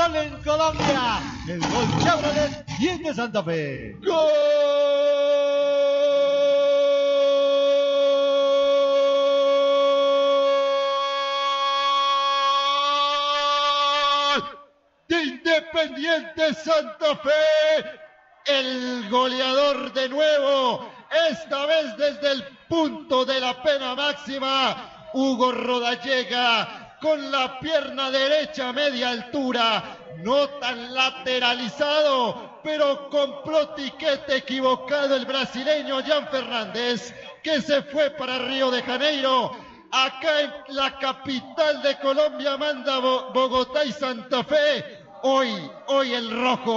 gol en Colombia. El gol Chevrolet y es de Santa Fe. ¡Gol de Independiente Santa Fe! El goleador de nuevo, esta vez desde el punto de la pena máxima, Hugo Rodallega, con la pierna derecha a media altura, no tan lateralizado, pero compró tiquete equivocado el brasileño Jan Fernández, que se fue para Río de Janeiro. Acá en la capital de Colombia manda Bogotá y Santa Fe. Hoy el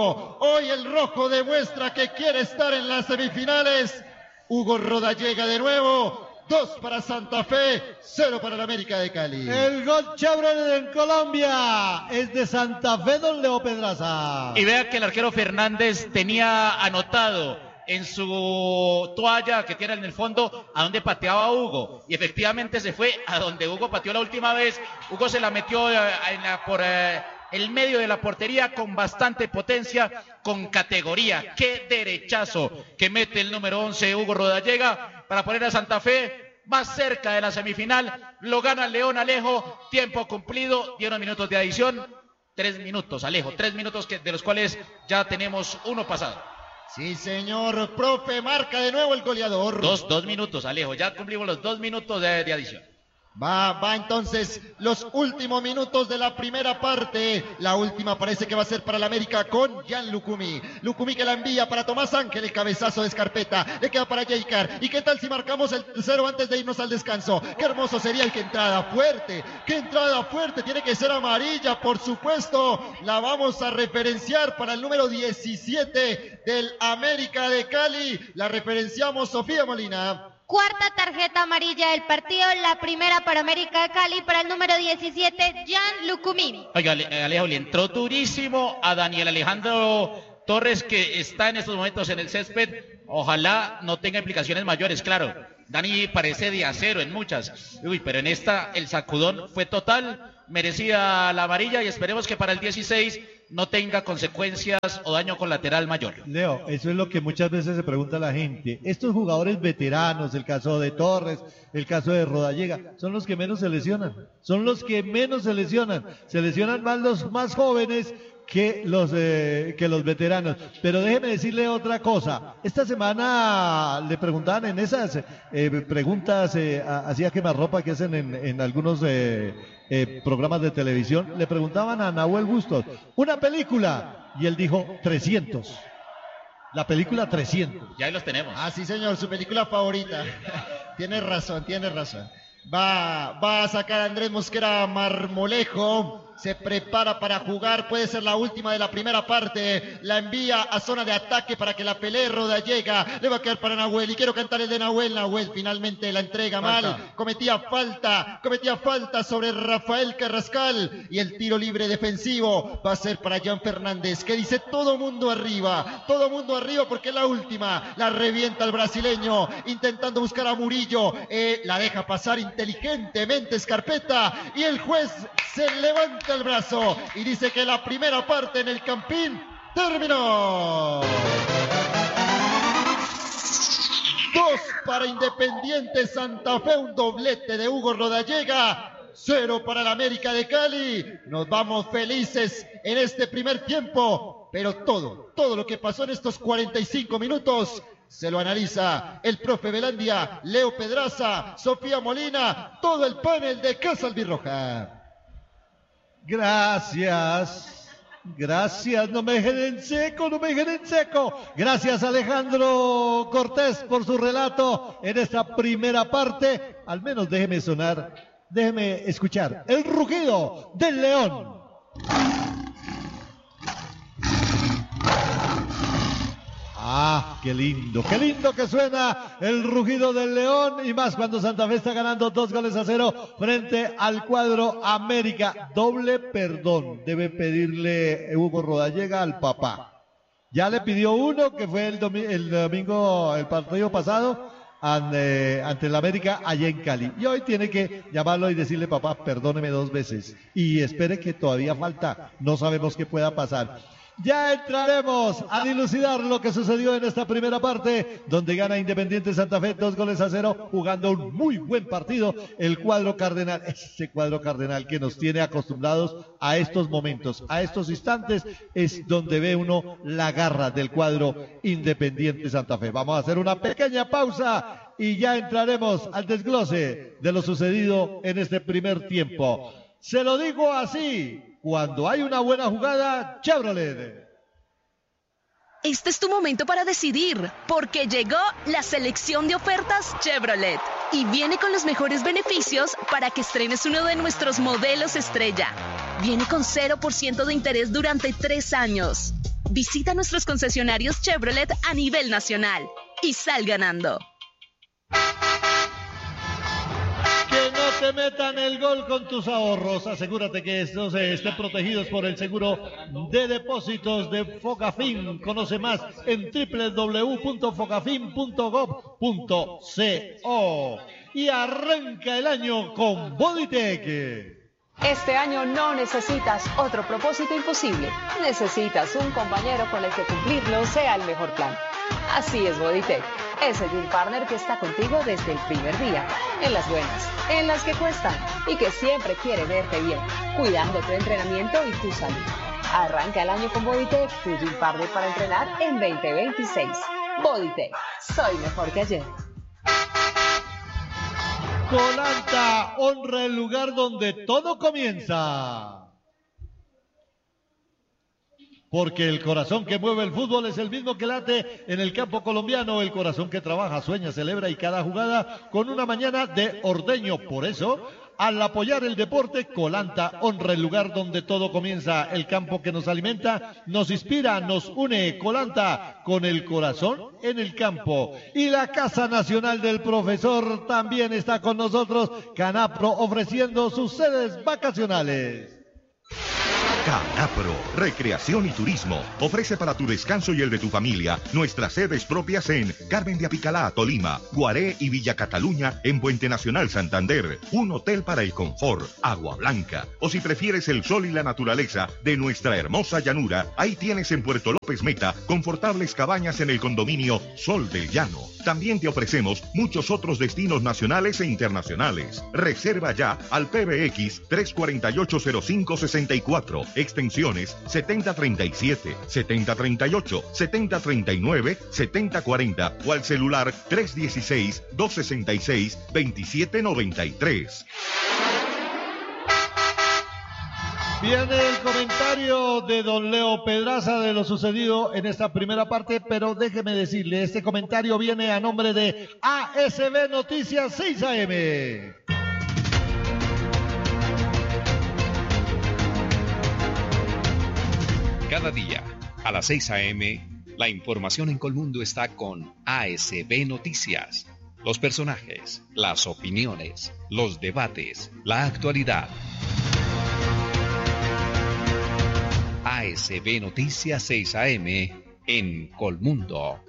rojo demuestra que quiere estar en las semifinales. Hugo Rodallega de nuevo. 2 para Santa Fe, 0 para el América de Cali. El gol Chevrolet en Colombia es de Santa Fe, don Leo Pedraza. Y vea que el arquero Fernández tenía anotado en su toalla que tiene en el fondo a donde pateaba Hugo, y efectivamente se fue a donde Hugo pateó la última vez. Hugo se la metió por el medio de la portería con bastante potencia, con categoría. Qué derechazo que mete el número 11 Hugo Rodallega para poner a Santa Fe más cerca de la semifinal. Lo gana León Alejo, tiempo cumplido, 10 minutos de adición, 3 minutos Alejo, 3 minutos de los cuales ya tenemos uno pasado. Sí, señor, profe, marca de nuevo el goleador. 2 minutos Alejo, ya cumplimos los 2 minutos de adición. Va entonces los últimos minutos de la primera parte. La última parece que va a ser para el América con Jan Lucumí. Lucumí que la envía para Tomás Ángel, el cabezazo de Escarpeta. Le queda para Jaycar. ¿Y qué tal si marcamos el tercero antes de irnos al descanso? Qué hermoso sería y qué entrada fuerte. Qué entrada fuerte. Tiene que ser amarilla, por supuesto. La vamos a referenciar para el número 17 del América de Cali. La referenciamos, Sofía Molina. Cuarta tarjeta amarilla del partido, la primera para América de Cali, para el número 17, Jan Lucumí. Oiga, Alejo, le entró durísimo a Daniel Alejandro Torres, que está en estos momentos en el césped. Ojalá no tenga implicaciones mayores, claro. Dani parece de acero en muchas. Pero en esta el sacudón fue total, merecía la amarilla, y esperemos que para el 16 no tenga consecuencias o daño colateral mayor. Leo, eso es lo que muchas veces se pregunta la gente. Estos jugadores veteranos, el caso de Torres, el caso de Rodallega, son los que menos se lesionan. Son los que menos se lesionan. Se lesionan más los más jóvenes que los veteranos. Pero déjeme decirle otra cosa. Esta semana le preguntaban en esas preguntas hacía quemarropa que hacen en algunos programas de televisión, le preguntaban a Nahuel Bustos una película y él dijo 300. La película 300. Ya ahí los tenemos. Ah, sí, señor, su película favorita. Tiene razón. Va a sacar a Andrés Mosquera Marmolejo. Se prepara para jugar, puede ser la última de la primera parte. La envía a zona de ataque para que la pelee Rodallega. Le va a quedar para Nahuel y quiero cantar el de Nahuel. Nahuel finalmente la entrega mal. Cometía falta sobre Rafael Carrascal. Y el tiro libre defensivo va a ser para Jan Fernández, que dice todo mundo arriba porque la última la revienta el brasileño intentando buscar a Murillo. La deja pasar inteligentemente Escarpeta y el juez se levanta el brazo y dice que la primera parte en el Campín terminó. 2 para Independiente Santa Fe, un doblete de Hugo Rodallega, 0 para el América de Cali. Nos vamos felices en este primer tiempo, pero todo lo que pasó en estos 45 minutos se lo analiza el profe Velandia, Leo Pedraza, Sofía Molina, todo el panel de Casa Albirroja. Gracias, no me dejen en seco. Gracias Alejandro Cortés por su relato en esta primera parte. Al menos déjeme escuchar el rugido del león. Ah, qué lindo que suena el rugido del león, y más cuando Santa Fe está ganando 2-0 frente al cuadro América. Doble perdón debe pedirle Hugo Rodallega al papá. Ya le pidió uno, que fue el domingo, el partido pasado, ante el América allá en Cali. Y hoy tiene que llamarlo y decirle, papá, perdóneme 2 veces. Y espere que todavía falta. No sabemos qué pueda pasar. Ya entraremos a dilucidar lo que sucedió en esta primera parte, donde gana Independiente Santa Fe 2-0, jugando un muy buen partido el cuadro cardenal, ese cuadro cardenal que nos tiene acostumbrados a estos momentos, a estos instantes, es donde ve uno la garra del cuadro Independiente Santa Fe. Vamos a hacer una pequeña pausa y ya entraremos al desglose de lo sucedido en este primer tiempo. Se lo digo así. Cuando hay una buena jugada, Chevrolet. Este es tu momento para decidir, porque llegó la selección de ofertas Chevrolet y viene con los mejores beneficios para que estrenes uno de nuestros modelos estrella. Viene con 0% de interés durante 3 años. Visita nuestros concesionarios Chevrolet a nivel nacional y sal ganando. Te metan el gol con tus ahorros. Asegúrate que estos estén protegidos por el seguro de depósitos de Focafin. Conoce más en www.focafin.gov.co. Y arranca el año con Bodytech. Este año no necesitas otro propósito imposible. Necesitas un compañero con el que cumplirlo sea el mejor plan. Así es Bodytech, ese gym partner que está contigo desde el primer día, en las buenas, en las que cuestan y que siempre quiere verte bien, cuidando tu entrenamiento y tu salud. Arranca el año con Bodytech, tu gym partner para entrenar en 2026. Bodytech, soy mejor que ayer. Colanta honra el lugar donde todo comienza. Porque el corazón que mueve el fútbol es el mismo que late en el campo colombiano, el corazón que trabaja, sueña, celebra y cada jugada con una mañana de ordeño. Por eso, al apoyar el deporte, Colanta honra el lugar donde todo comienza, el campo que nos alimenta, nos inspira, nos une. Colanta con el corazón en el campo. Y la Casa Nacional del Profesor también está con nosotros, Canapro, ofreciendo sus sedes vacacionales. Canapro, Recreación y Turismo, ofrece para tu descanso y el de tu familia nuestras sedes propias en Carmen de Apicalá, Tolima, Guaré y Villa Cataluña en Puente Nacional, Santander, un hotel para el confort, Agua Blanca, o si prefieres el sol y la naturaleza de nuestra hermosa llanura, ahí tienes en Puerto López Meta confortables cabañas en el condominio Sol del Llano. También te ofrecemos muchos otros destinos nacionales e internacionales. Reserva ya al PBX 348-0564, extensiones 7037, 7038, 7039, 7040 o al celular 316-266-2793. Viene el comentario de don Leo Pedraza de lo sucedido en esta primera parte, pero déjeme decirle, este comentario viene a nombre de ASB Noticias 6 AM. Cada día, a las 6 a.m., la información en Colmundo está con ASB Noticias. Los personajes, las opiniones, los debates, la actualidad. ASB Noticias 6 AM en Colmundo.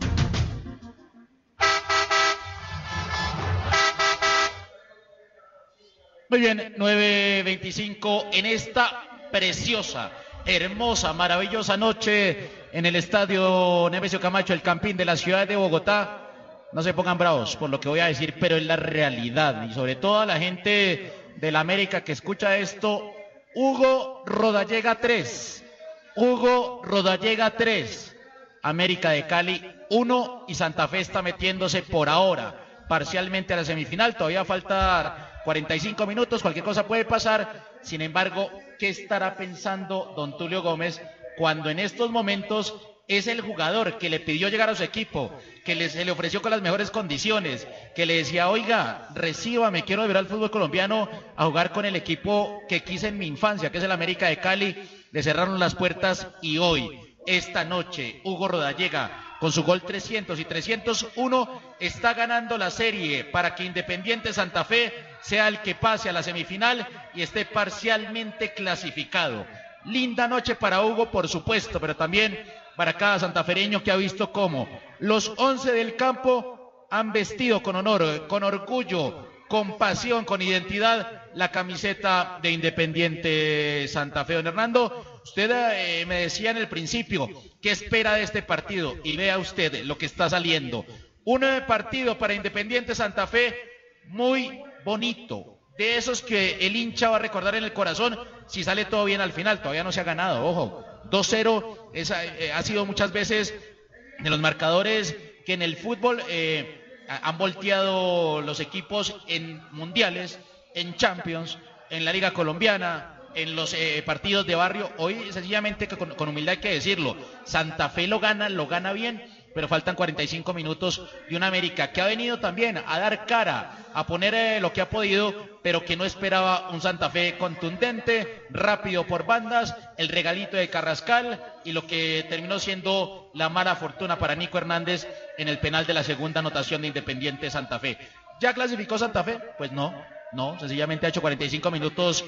Muy bien, 9:25 en esta preciosa, hermosa, maravillosa noche en el estadio Nemesio Camacho, el Campín de la ciudad de Bogotá. No se pongan bravos por lo que voy a decir, pero es la realidad. Y sobre todo a la gente de la América que escucha esto, Hugo Rodallega 3. Hugo Rodallega 3, América de Cali 1 y Santa Fe está metiéndose por ahora parcialmente a la semifinal. Todavía falta 45 minutos, cualquier cosa puede pasar. Sin embargo, ¿qué estará pensando don Tulio Gómez cuando en estos momentos es el jugador que le pidió llegar a su equipo, que se le ofreció con las mejores condiciones, que le decía, oiga, recíbame, quiero volver al fútbol colombiano a jugar con el equipo que quise en mi infancia, que es el América de Cali? Le cerraron las puertas y hoy, esta noche, Hugo Rodallega, con su gol 300 y 301, está ganando la serie para que Independiente Santa Fe sea el que pase a la semifinal y esté parcialmente clasificado. Linda noche para Hugo, por supuesto, pero también para cada santafereño que ha visto cómo los 11 del campo han vestido con honor, con orgullo, con pasión, con identidad, la camiseta de Independiente Santa Fe. Don Hernando, usted me decía en el principio, ¿qué espera de este partido? Y vea usted lo que está saliendo. Un partido para Independiente Santa Fe muy bonito, de esos que el hincha va a recordar en el corazón si sale todo bien al final. Todavía no se ha ganado, ojo, 2-0 ha sido muchas veces de los marcadores que en el fútbol han volteado los equipos en mundiales, en Champions, en la Liga Colombiana, en los partidos de barrio. Hoy sencillamente, con humildad hay que decirlo, Santa Fe lo gana bien, pero faltan 45 minutos de un América que ha venido también a dar cara, a poner lo que ha podido, pero que no esperaba un Santa Fe contundente, rápido por bandas, el regalito de Carrascal y lo que terminó siendo la mala fortuna para Nico Hernández en el penal de la segunda anotación de Independiente Santa Fe. ¿Ya clasificó Santa Fe? Pues no, sencillamente ha hecho 45 minutos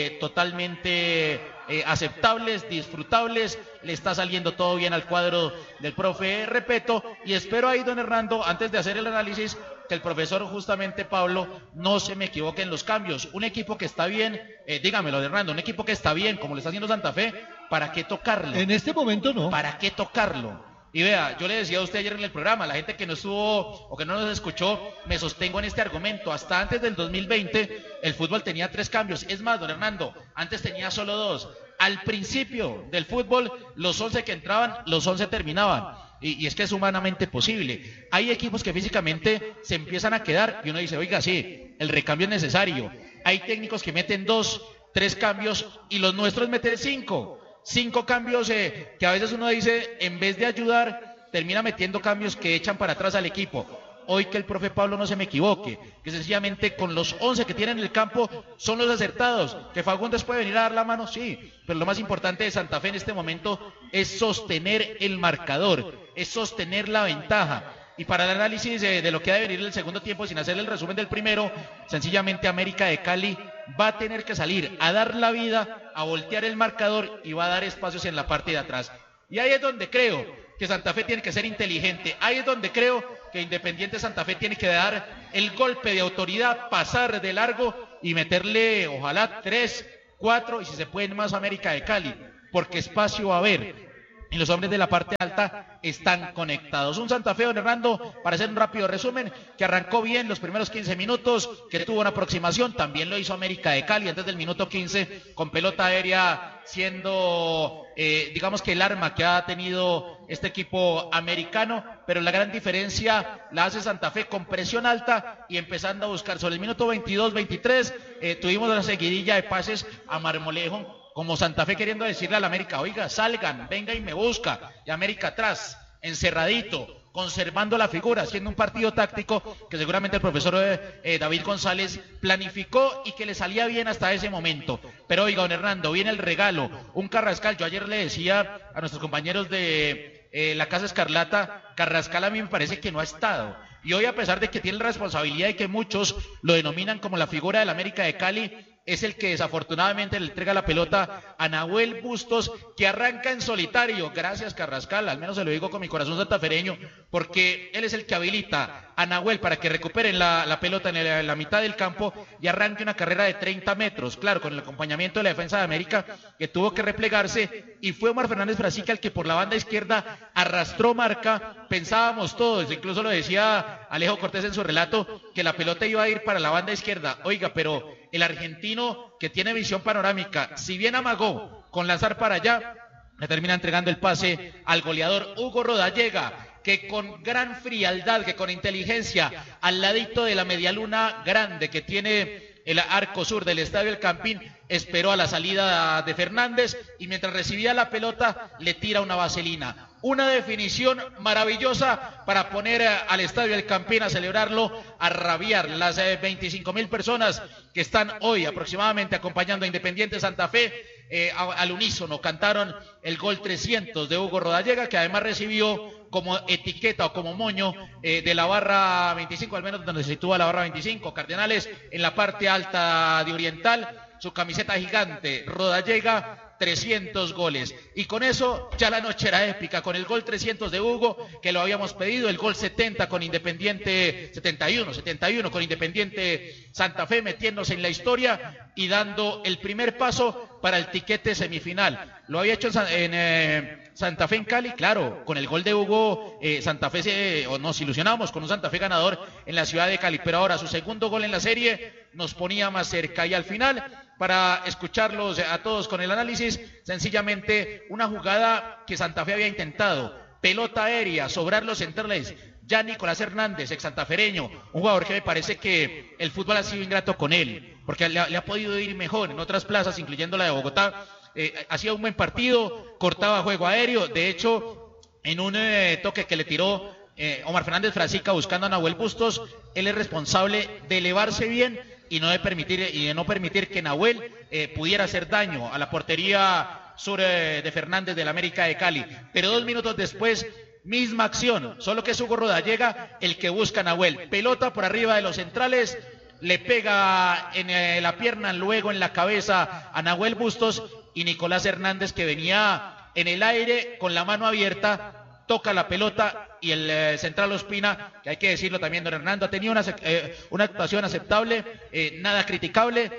totalmente aceptables, disfrutables, le está saliendo todo bien al cuadro del profe Repeto, y espero ahí, don Hernando, antes de hacer el análisis, que el profesor justamente Pablo no se me equivoque en los cambios. Un equipo que está bien, dígamelo, Hernando, un equipo que está bien, como le está haciendo Santa Fe, ¿para qué tocarlo? En este momento no. ¿Para qué tocarlo? Y vea, yo le decía a usted ayer en el programa, la gente que no estuvo o que no nos escuchó, me sostengo en este argumento. Hasta antes del 2020, el fútbol tenía 3 cambios. Es más, don Hernando, antes tenía solo 2. Al principio del fútbol, los 11 que entraban, los 11 terminaban. Y es que es humanamente posible. Hay equipos que físicamente se empiezan a quedar y uno dice, oiga, sí, el recambio es necesario. Hay técnicos que meten 2, 3 cambios y los nuestros meten 5 cambios que a veces uno dice, en vez de ayudar, termina metiendo cambios que echan para atrás al equipo. Hoy que el profe Pablo no se me equivoque, que sencillamente con los 11 que tienen en el campo son los acertados, que Fagundes puede venir a dar la mano, sí, pero lo más importante de Santa Fe en este momento es sostener el marcador, es sostener la ventaja. Y para el análisis de lo que ha de venir el segundo tiempo, sin hacer el resumen del primero, sencillamente América de Cali va a tener que salir a dar la vida, a voltear el marcador y va a dar espacios en la parte de atrás. Y ahí es donde creo que Santa Fe tiene que ser inteligente. Ahí es donde creo que Independiente Santa Fe tiene que dar el golpe de autoridad, pasar de largo y meterle, ojalá, 3, 4 y si se pueden más América de Cali, porque espacio va a haber. Y los hombres de la parte alta están conectados. Un Santa Fe, don Hernando, para hacer un rápido resumen, que arrancó bien los primeros 15 minutos, que tuvo una aproximación, también lo hizo América de Cali antes del minuto 15, con pelota aérea siendo, digamos que el arma que ha tenido este equipo americano, pero la gran diferencia la hace Santa Fe con presión alta y empezando a buscar. Sobre el minuto 22-23 tuvimos una seguidilla de pases a Marmolejo, como Santa Fe queriendo decirle a la América, oiga, salgan, venga y me busca, y América atrás, encerradito, conservando la figura, haciendo un partido táctico que seguramente el profesor David González planificó y que le salía bien hasta ese momento. Pero oiga, don Hernando, viene el regalo, un Carrascal. Yo ayer le decía a nuestros compañeros de la Casa Escarlata, Carrascal a mí me parece que no ha estado. Y hoy, a pesar de que tiene la responsabilidad y que muchos lo denominan como la figura del América de Cali, es el que desafortunadamente le entrega la pelota a Nahuel Bustos, que arranca en solitario. Gracias, Carrascal, al menos se lo digo con mi corazón santafereño, porque él es el que habilita a Nahuel para que recuperen la pelota en la mitad del campo y arranque una carrera de 30 metros, claro, con el acompañamiento de la defensa de América, que tuvo que replegarse, y fue Omar Fernández Brasica el que por la banda izquierda arrastró marca. Pensábamos todos, incluso lo decía Alejo Cortés en su relato, que la pelota iba a ir para la banda izquierda. Oiga, pero el argentino, que tiene visión panorámica, si bien amagó con lanzar para allá, le termina entregando el pase al goleador Hugo Rodallega, que con gran frialdad, que con inteligencia, al ladito de la medialuna grande que tiene el arco sur del Estadio El Campín, esperó a la salida de Fernández y mientras recibía la pelota le tira una vaselina. Una definición maravillosa para poner al Estadio El Campín a celebrarlo, a rabiar. Las 25.000 personas que están hoy aproximadamente acompañando a Independiente Santa Fe, al unísono cantaron el gol 300 de Hugo Rodallega, que además recibió como etiqueta o como moño de la barra 25, al menos donde se sitúa la barra 25, Cardenales en la parte alta de Oriental. su camiseta gigante, Rodallega, 300 goles. Y con eso ya la noche era épica, con el gol 300 de Hugo, que lo habíamos pedido, el gol 70 con Independiente, 71 con Independiente Santa Fe, metiéndose en la historia y dando el primer paso para el tiquete semifinal. Lo había hecho en Santa Fe en Cali, claro, con el gol de Hugo, Santa Fe nos ilusionamos con un Santa Fe ganador en la ciudad de Cali, pero ahora su segundo gol en la serie nos ponía más cerca. Y al final, para escucharlos a todos con el análisis, sencillamente una jugada que Santa Fe había intentado, pelota aérea, sobrar los centrales, ya Nicolás Hernández, ex santafereño, un jugador que me parece que el fútbol ha sido ingrato con él, porque le ha podido ir mejor en otras plazas, incluyendo la de Bogotá. Hacía un buen partido, cortaba juego aéreo, de hecho, en un toque que le tiró Omar Fernández Frasica buscando a Nahuel Bustos, él es responsable de elevarse bien y de no permitir que Nahuel pudiera hacer daño a la portería sur de Fernández del América de Cali. Pero 2 minutos después, misma acción, solo que es Hugo Rodallega el que busca a Nahuel. Pelota por arriba de los centrales, le pega en la pierna, luego en la cabeza a Nahuel Bustos, y Nicolás Hernández, que venía en el aire con la mano abierta, toca la pelota y el central Ospina, que hay que decirlo también, don Hernando, ha tenido una actuación aceptable, nada criticable,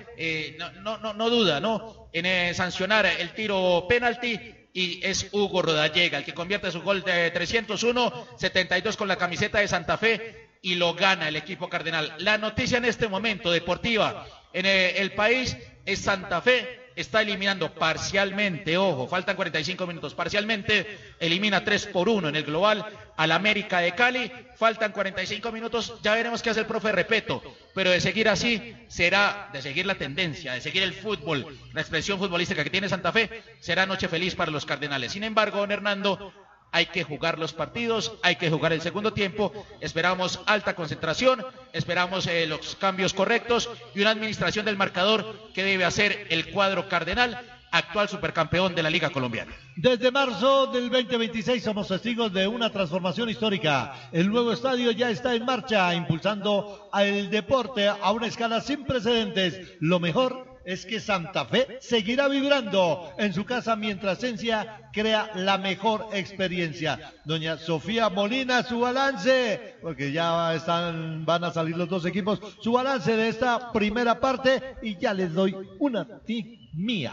no duda, ¿no?, en sancionar el tiro penalti, y es Hugo Rodallega el que convierte su gol de 301, 72 con la camiseta de Santa Fe, y lo gana el equipo cardenal. La noticia en este momento deportiva en el país es Santa Fe está eliminando parcialmente, ojo, faltan 45 minutos, parcialmente elimina 3-1 en el global al América de Cali, faltan 45 minutos, ya veremos qué hace el profe Repeto, pero de seguir así, será de seguir la tendencia, de seguir el fútbol, la expresión futbolística que tiene Santa Fe, será noche feliz para los cardenales. Sin embargo, don Hernando, hay que jugar los partidos, hay que jugar el segundo tiempo, esperamos alta concentración, esperamos los cambios correctos y una administración del marcador que debe hacer el cuadro cardenal, actual supercampeón de la Liga Colombiana. Desde marzo del 2026 somos testigos de una transformación histórica. El nuevo estadio ya está en marcha, impulsando el deporte a una escala sin precedentes. Lo mejor es que Santa Fe seguirá vibrando en su casa mientras Encia crea la mejor experiencia. Doña Sofía Molina, su balance, porque ya van a salir los dos equipos, su balance de esta primera parte, y ya les doy una tip mía.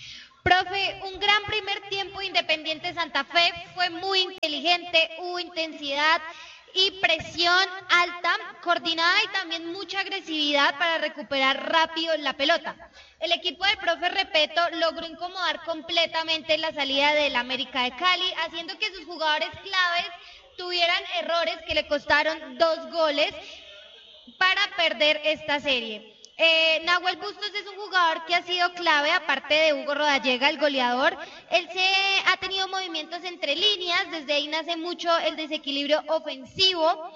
Profe, un gran primer tiempo Independiente Santa Fe, fue muy inteligente, hubo intensidad y presión alta, coordinada y también mucha agresividad para recuperar rápido la pelota. El equipo del profe Repeto logró incomodar completamente la salida del América de Cali, haciendo que sus jugadores claves tuvieran errores que le costaron 2 goles para perder esta serie. Nahuel Bustos es un jugador que ha sido clave, aparte de Hugo Rodallega, el goleador. Él ha tenido movimientos entre líneas, desde ahí nace mucho el desequilibrio ofensivo.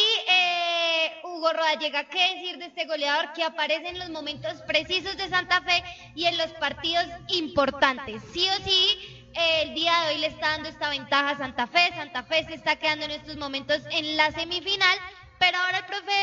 Y Hugo Rodallega, ¿qué decir de este goleador que aparece en los momentos precisos de Santa Fe y en los partidos importantes? Sí o sí, el día de hoy le está dando esta ventaja a Santa Fe. Santa Fe se está quedando en estos momentos en la semifinal. Pero ahora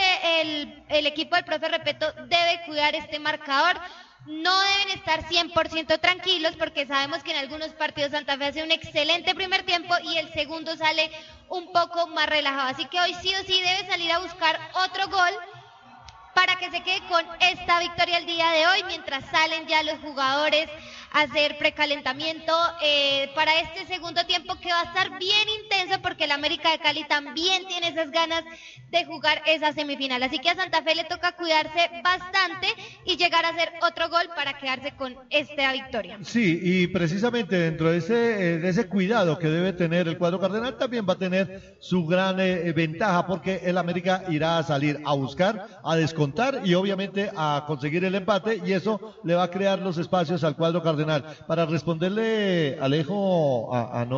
el equipo del profe Repeto debe cuidar este marcador. No deben estar 100% tranquilos, porque sabemos que en algunos partidos Santa Fe hace un excelente primer tiempo y el segundo sale un poco más relajado. Así que hoy sí o sí debe salir a buscar otro gol para que se quede con esta victoria el día de hoy, mientras salen ya los jugadores a hacer precalentamiento para este segundo tiempo, que va a estar bien intenso, porque el América de Cali también tiene esas ganas de jugar esa semifinal. Así que a Santa Fe le toca cuidarse bastante y llegar a hacer otro gol para quedarse con esta victoria. Sí, y precisamente dentro de ese cuidado que debe tener el cuadro cardenal, también va a tener su gran ventaja, porque el América irá a salir a buscar, a descontar y obviamente a conseguir el empate, y eso le va a crear los espacios al cuadro cardenal. Para responderle, Alejo,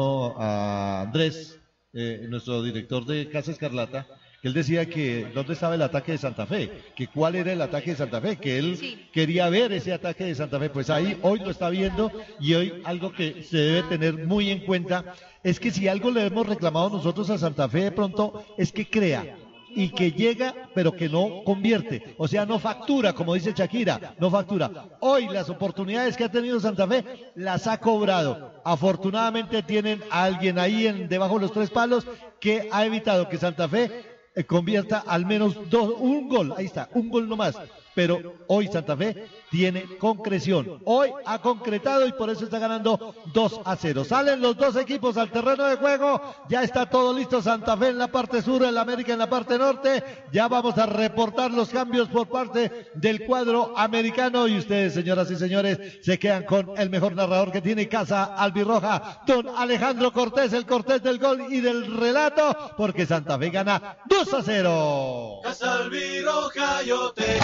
a Andrés, nuestro director de Casa Escarlata, que él decía que dónde estaba el ataque de Santa Fe, que cuál era el ataque de Santa Fe, que él quería ver ese ataque de Santa Fe. Pues ahí hoy lo está viendo, y hoy algo que se debe tener muy en cuenta es que si algo le hemos reclamado nosotros a Santa Fe de pronto es que crea. y que llega, pero que no convierte. O sea, no factura, como dice Shakira, no factura. Hoy las oportunidades que ha tenido Santa Fe las ha cobrado. Afortunadamente tienen a alguien ahí debajo de los 3 palos que ha evitado que Santa Fe convierta al menos un gol. Ahí está, un gol nomás. Pero hoy Santa Fe tiene concreción. Hoy ha concretado y por eso está ganando 2-0. Salen los dos equipos al terreno de juego. Ya está todo listo. Santa Fe en la parte sur, el América en la parte norte. Ya vamos a reportar los cambios por parte del cuadro americano. Y ustedes, señoras y señores, se quedan con el mejor narrador que tiene Casa Albirroja, don Alejandro Cortés, el Cortés del gol y del relato, porque Santa Fe gana 2-0. Casa Albirroja, yo te...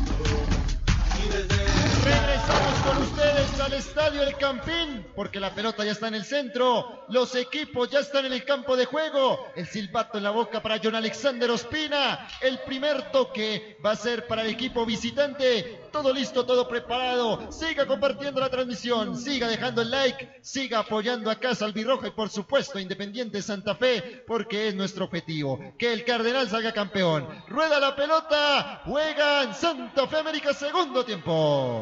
Regresamos con ustedes al Estadio El Campín, porque la pelota ya está en el centro, los equipos ya están en el campo de juego, el silbato en la boca para John Alexander Ospina, el primer toque va a ser para el equipo visitante, todo listo, todo preparado, siga compartiendo la transmisión, siga dejando el like, siga apoyando a Casa Albirroja y por supuesto Independiente Santa Fe, porque es nuestro objetivo, que el Cardenal salga campeón. Rueda la pelota, juegan Santa Fe América, segundo tiempo.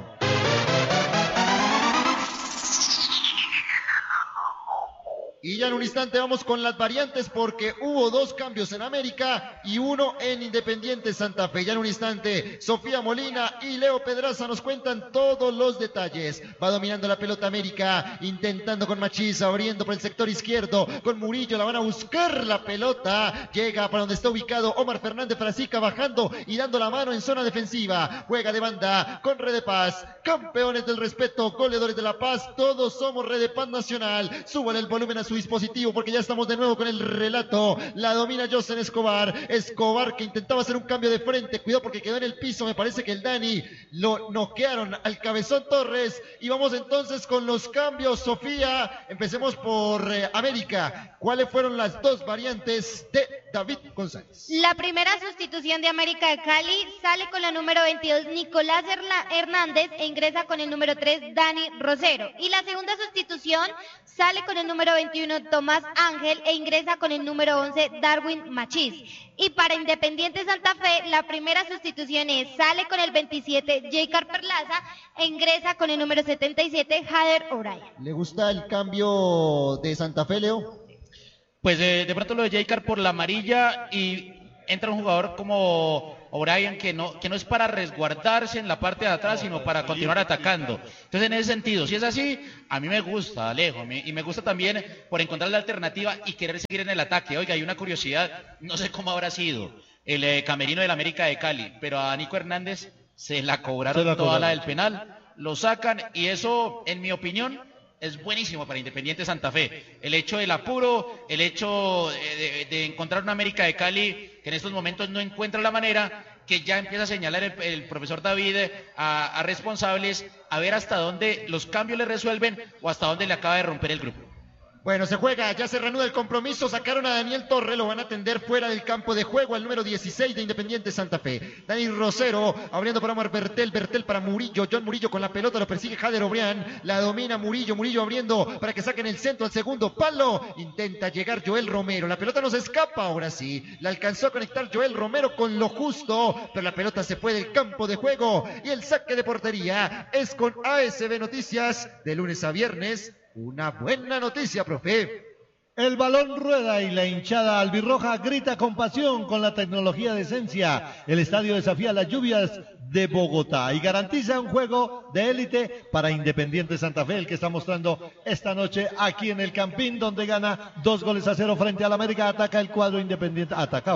Y ya en un instante vamos con las variantes porque hubo 2 cambios en América y 1 en Independiente Santa Fe. Ya en un instante Sofía Molina y Leo Pedraza nos cuentan todos los detalles. Va dominando la pelota América, intentando con Machís, abriendo por el sector izquierdo, con Murillo la van a buscar la pelota. Llega para donde está ubicado Omar Fernández Frasica, bajando y dando la mano en zona defensiva. Juega de banda con Red de Paz, campeones del respeto, goleadores de la paz, todos somos Red de Paz Nacional. Súbale el volumen a su dispositivo porque ya estamos de nuevo con el relato. La domina Josen Escobar que intentaba hacer un cambio de frente, cuidado porque quedó en el piso, me parece que el Dani lo noquearon al Cabezón Torres. Y vamos entonces con los cambios, Sofía, empecemos por América. ¿Cuáles fueron las 2 variantes de David González? La primera sustitución de América de Cali, sale con la número 22 Nicolás Hernández e ingresa con el número 3 Dani Rosero. Y la segunda sustitución sale con el número 21 Tomás Ángel e ingresa con el número 11 Darwin Machís. Y para Independiente Santa Fe, la primera sustitución es, sale con el 27 Jacob Perlaza e ingresa con el número 77 Jader O'Brien. ¿Le gusta el cambio de Santa Fe, Leo? Pues de pronto lo de Jacob por la amarilla y entra un jugador como O'Brien que no es para resguardarse en la parte de atrás, sino para continuar atacando. Entonces, en ese sentido, si es así, a mí me gusta, Alejo, y me gusta también por encontrar la alternativa y querer seguir en el ataque. Oiga, hay una curiosidad, no sé cómo habrá sido el camerino del América de Cali, pero a Nico Hernández se la cobraron toda la del penal, lo sacan y eso, en mi opinión, es buenísimo para Independiente Santa Fe. El hecho del apuro, el hecho de encontrar una América de Cali que en estos momentos no encuentra la manera, que ya empieza a señalar el profesor David a responsables, a ver hasta dónde los cambios le resuelven o hasta dónde le acaba de romper el grupo. Bueno, se juega, ya se reanuda el compromiso, sacaron a Daniel Torre, lo van a atender fuera del campo de juego, al número 16 de Independiente Santa Fe. Dani Rosero, abriendo para Omar Bertel para Murillo, John Murillo con la pelota, lo persigue Jader O'Brien, la domina Murillo abriendo para que saquen el centro al segundo palo, intenta llegar Joel Romero, la pelota no se escapa, ahora sí, la alcanzó a conectar Joel Romero con lo justo, pero la pelota se fue del campo de juego y el saque de portería es con ASB Noticias de lunes a viernes. Una buena noticia, profe. El balón rueda y la hinchada albirroja grita con pasión con la tecnología de Esencia. El estadio desafía las lluvias de Bogotá y garantiza un juego de élite para Independiente Santa Fe, el que está mostrando esta noche aquí en el Campín, donde gana 2-0 frente al América. Atacaba el cuadro Independiente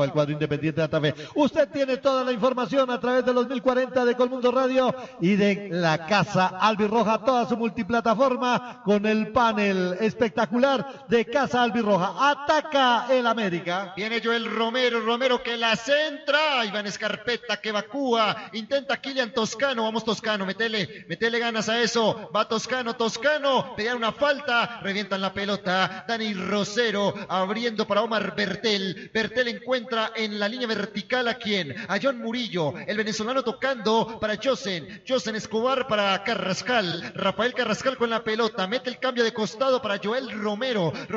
Santa Fe. Usted tiene toda la información a través de los 1040 de Colmundo Radio y de la Casa Albirroja, toda su multiplataforma con el panel espectacular de Casa Albirroja. Ataca el América. Viene Joel Romero que la centra. Iván Escarpeta que evacúa. Intenta Kilian Toscano. Vamos Toscano, metele ganas a eso. Va Toscano. Pedían una falta. Revientan la pelota. Dani Rosero abriendo para Omar Bertel. Bertel encuentra en la línea vertical a quién. A John Murillo. El venezolano tocando para Josen Escobar para Carrascal. Rafael Carrascal con la pelota. Mete el cambio de costado para Joel Romero que la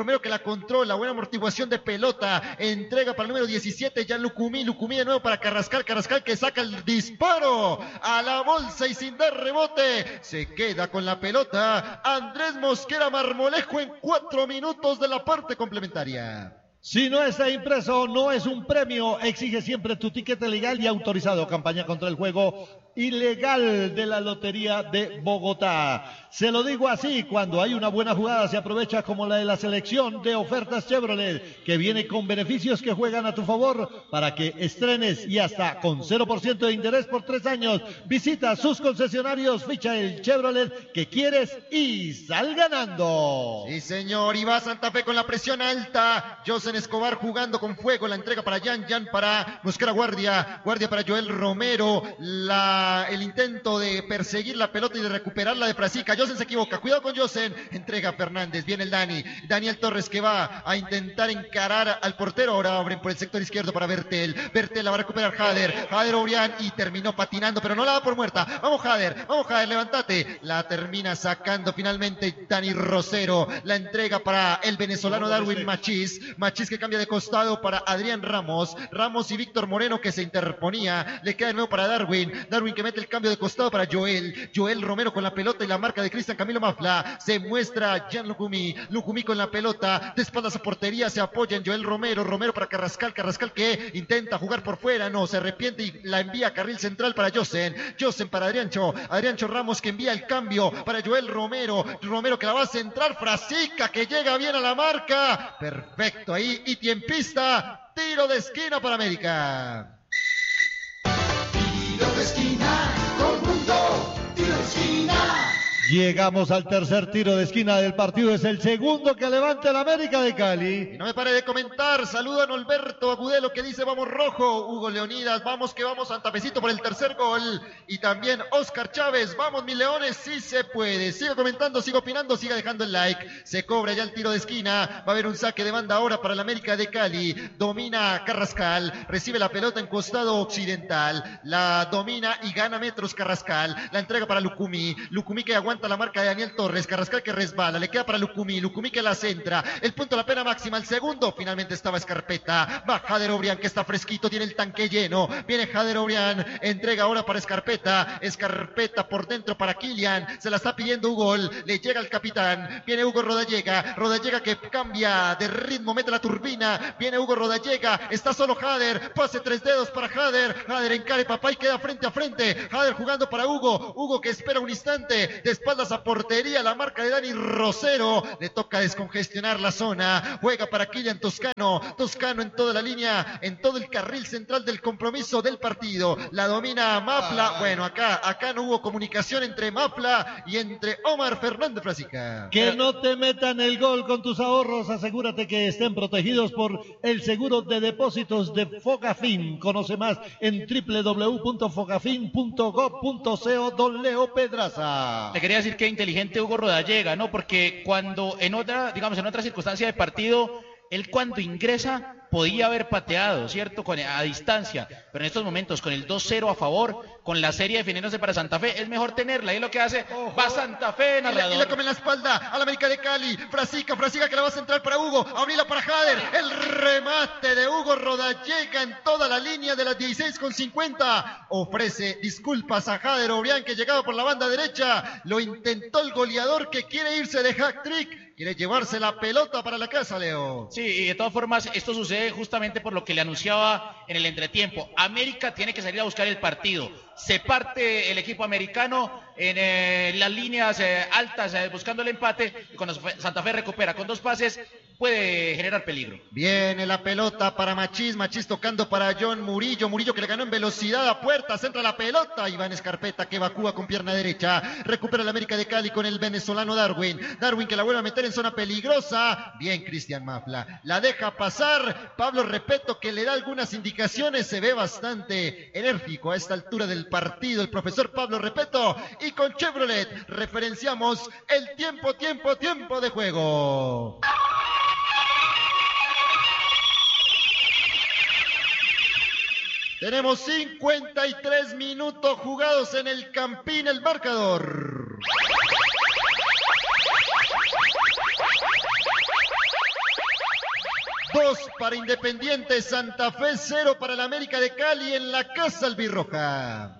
control, la buena amortiguación de pelota. Entrega para el número 17, ya Lucumí de nuevo para Carrascal que saca el disparo a la bolsa y sin dar rebote. Se queda con la pelota Andrés Mosquera Marmolejo en 4 minutos de la parte complementaria. Si no está impreso, no es un premio. Exige siempre tu tiquete legal y autorizado. Campaña contra el juego ilegal de la Lotería de Bogotá. Se lo digo así, cuando hay una buena jugada se aprovecha, como la de la selección de ofertas Chevrolet, que viene con beneficios que juegan a tu favor para que estrenes y hasta con 0% de interés por 3 años. Visita sus concesionarios, ficha el Chevrolet que quieres y sal ganando. Sí, señor, y va Santa Fe con la presión alta. Josen Escobar jugando con fuego, la entrega para Jan para Mosquera Guardia para Joel Romero, el intento de perseguir la pelota y de recuperarla de Frasica. Josen se equivoca, cuidado con Josen, entrega a Fernández, viene el Daniel Torres que va a intentar encarar al portero. Ahora abren por el sector izquierdo para Bertel la va a recuperar Jader Obrián y terminó patinando, pero no la da por muerta. Vamos Jader, levántate, la termina sacando finalmente Dani Rosero, la entrega para el venezolano Darwin Machís que cambia de costado para Adrián Ramos y Víctor Moreno que se interponía, le queda de nuevo para Darwin que mete el cambio de costado para Joel Romero con la pelota y la marca de Cristian Camilo Mafla. Se muestra Jan Lucumí con la pelota, de espaldas a portería, se apoya en Joel Romero para Carrascal que intenta jugar por fuera, no, se arrepiente y la envía a carril central para Josen para Adriancho Ramos que envía el cambio para Joel Romero que la va a centrar, Frasica que llega bien a la marca, perfecto ahí, y tiempista, tiro de esquina para América. Tiro de esquina, todo el mundo, tiro de esquina. Llegamos al tercer tiro de esquina del partido, es el segundo que levanta el América de Cali. Y no me pare de comentar, saludan a Alberto Agudelo que dice vamos rojo, Hugo Leonidas, vamos que vamos Santa Fecito por el tercer gol, y también Oscar Chávez, vamos mis leones, sí se puede. Siga comentando, siga opinando, siga dejando el like, se cobra ya el tiro de esquina, va a haber un saque de banda ahora para el América de Cali, domina Carrascal, recibe la pelota en costado occidental, la domina y gana metros Carrascal, la entrega para Lucumí que aguanta la marca de Daniel Torres, Carrascal que resbala, le queda para Lucumí que la centra, el punto de la pena máxima, el segundo, finalmente estaba Escarpeta, va Jader Obrián que está fresquito, tiene el tanque lleno, viene Jader Obrián, entrega ahora para Escarpeta por dentro para Kilian, se la está pidiendo Hugo, le llega al capitán, viene Hugo Rodallega que cambia de ritmo, mete la turbina, viene Hugo Rodallega, está solo Jader, pase 3 dedos para Jader encare papá y queda frente a frente, Jader jugando para Hugo que espera un instante, de espaldas a portería, la marca de Dani Rosero, le toca descongestionar la zona, juega para Kilian Toscano en toda la línea, en todo el carril central del compromiso del partido, la domina Mafla, bueno, acá no hubo comunicación entre Mafla y entre Omar Fernández Frasica. Que no te metan el gol con tus ahorros, asegúrate que estén protegidos por el seguro de depósitos de Fogafín, conoce más en www.fogafin.gov.co. Don Leo Pedraza. Te quería decir que inteligente Hugo Rodallega, ¿no? Porque cuando en otra circunstancia de partido, él cuando ingresa podía haber pateado, ¿cierto? A distancia, pero en estos momentos con el 2-0 a favor, con la serie definiéndose para Santa Fe, es mejor tenerla, y es lo que hace, va Santa Fe, narrador. Y le come en la espalda al América de Cali, Frasica que la va a centrar para Hugo, abrirla para Jader, el remate de Hugo Rodallega en toda la línea de las 16:50, ofrece disculpas a Jader Obrián que llegaba por la banda derecha, lo intentó el goleador que quiere irse de hat-trick, quiere llevarse la pelota para la casa, Leo. Sí, y de todas formas, esto sucede justamente por lo que le anunciaba en el entretiempo. América tiene que salir a buscar el partido. Se parte el equipo americano en las líneas altas buscando el empate, y cuando Santa Fe recupera con 2 pases, puede generar peligro. Viene la pelota para Machís tocando para John Murillo que le ganó en velocidad a puerta, centra la pelota, Iván Escarpeta que evacúa con pierna derecha, recupera el América de Cali con el venezolano Darwin que la vuelve a meter en zona peligrosa, bien Cristian Mafla, la deja pasar, Pablo Repeto que le da algunas indicaciones, se ve bastante enérgico a esta altura del partido el profesor Pablo Repeto, y con Chevrolet referenciamos el tiempo de juego. Tenemos 53 minutos jugados en el Campín, el marcador. 2 para Independiente Santa Fe, 0 para el América de Cali en la Casa Albirroja.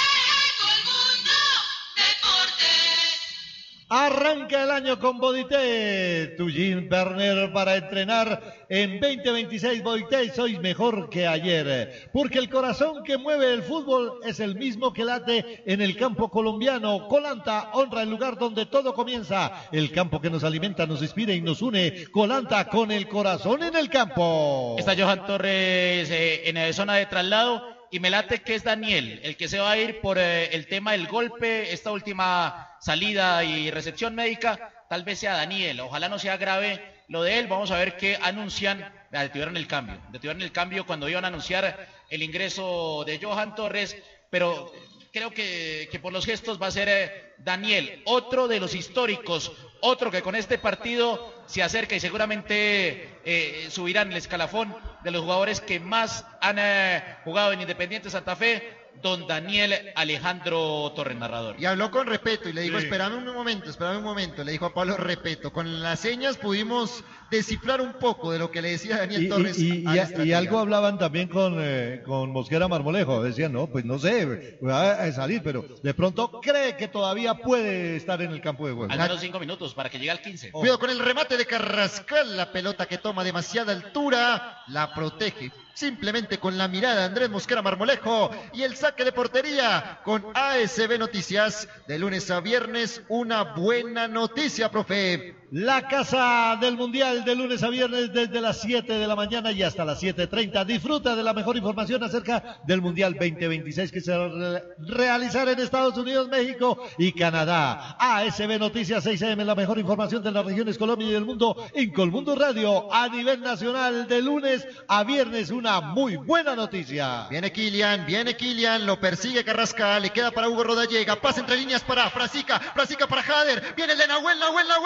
Arranca el año con Bodité, tu Jim Werner para entrenar en 2026. Bodité, sois mejor que ayer, porque el corazón que mueve el fútbol es el mismo que late en el campo colombiano. Colanta honra el lugar donde todo comienza, el campo que nos alimenta, nos inspira y nos une. Colanta, con el corazón en el campo. Está Johan Torres en zona de traslado. Y me late que es Daniel, el que se va a ir por el tema del golpe, esta última salida y recepción médica, tal vez sea Daniel, ojalá no sea grave lo de él, vamos a ver qué anuncian. Detuvieron el cambio cuando iban a anunciar el ingreso de Johan Torres, pero creo que por los gestos va a ser Daniel, otro de los históricos, otro que con este partido se acerca y seguramente subirán el escalafón de los jugadores que más han jugado en Independiente Santa Fe, don Daniel Alejandro Torres, narrador. Y habló con Repeto y le dijo, espérame un momento, le dijo a Pablo Repeto. Con las señas pudimos descifrar un poco de lo que le decía Daniel Torres. Y algo hablaban también con Mosquera Marmolejo, decían, no, pues no sé, va a salir, pero de pronto cree que todavía puede estar en el campo de juego. Al menos 5 minutos para que llegue al 15. Cuidado con el remate de Carrascal, la pelota que toma demasiada altura, la protege simplemente con la mirada de Andrés Mosquera Marmolejo, y el saque de portería con ASB Noticias de lunes a viernes. Una buena noticia, profe. La Casa del Mundial de lunes a viernes desde las 7 de la mañana y hasta las 7:30. Disfruta de la mejor información acerca del Mundial 2026 que se realizará en Estados Unidos, México y Canadá. ASB Noticias 6 AM, la mejor información de las regiones Colombia y del mundo en Colmundo Radio a nivel nacional de lunes a viernes. Una muy buena noticia. Viene Kylian, lo persigue Carrascal, le queda para Hugo Rodallega, pasa entre líneas para Frasica para Jader, viene el de Nahuel.